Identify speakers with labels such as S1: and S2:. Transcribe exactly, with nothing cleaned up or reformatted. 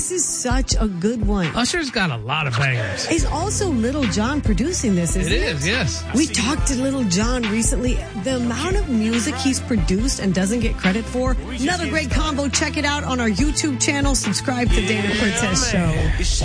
S1: This is such a good one.
S2: Usher's got a lot of bangers.
S1: Is also Little John producing this, isn't it?
S2: It is, yes.
S1: We talked to Little John recently. The amount of music he's produced and doesn't get credit for. Another great combo. Check it out on our YouTube channel. Subscribe to Dana Cortez Show.